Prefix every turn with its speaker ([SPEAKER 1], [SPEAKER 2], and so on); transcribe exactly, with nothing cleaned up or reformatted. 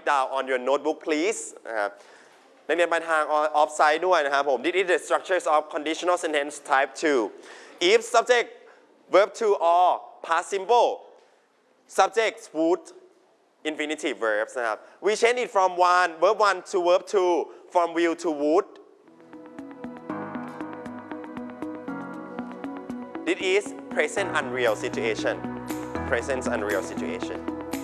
[SPEAKER 1] down on your notebook please นะครับนักเรียนไปทาง off site ด้วยนะครับผม This is the structures of conditional sentence type two if subject verb to or past simple subject would infinitive verbs นะครับ we change it from one verb one to verb two from will to would This is present unreal situation present unreal situation